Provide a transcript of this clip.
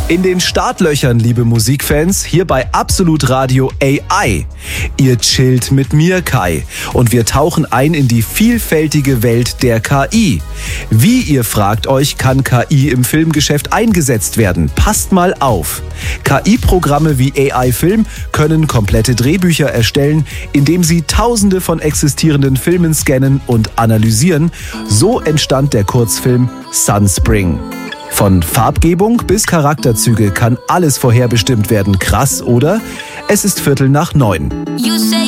In den Startlöchern, liebe Musikfans, hier bei Absolut Radio AI. Ihr chillt mit mir, Kai, und wir tauchen ein in die vielfältige Welt der KI. Wie, ihr fragt euch, kann KI im Filmgeschäft eingesetzt werden? Passt mal auf. KI-Programme wie AI Film können komplette Drehbücher erstellen, indem sie Tausende von existierenden Filmen scannen und analysieren. So entstand der Kurzfilm Sunspring. Von Farbgebung bis Charakterzüge kann alles vorherbestimmt werden. Krass, oder? Es ist 8:45.